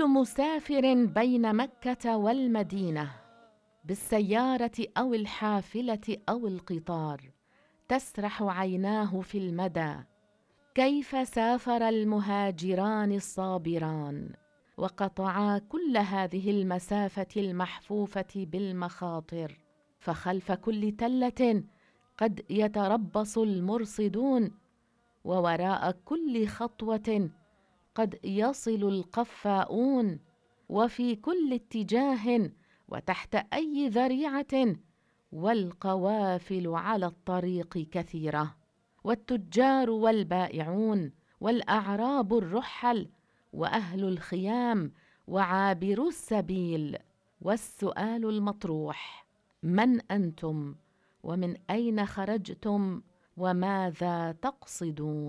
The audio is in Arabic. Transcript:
كل مسافر بين مكة والمدينة بالسيارة أو الحافلة أو القطار تسرح عيناه في المدى، كيف سافر المهاجران الصابران وقطعا كل هذه المسافة المحفوفة بالمخاطر، فخلف كل تلة قد يتربص المرصدون، ووراء كل خطوة قد يصل القفاؤون، وفي كل اتجاه وتحت أي ذريعة، والقوافل على الطريق كثيرة، والتجار والبائعون والأعراب الرحل وأهل الخيام وعابرو السبيل. والسؤال المطروح: من أنتم؟ ومن أين خرجتم؟ وماذا تقصدون؟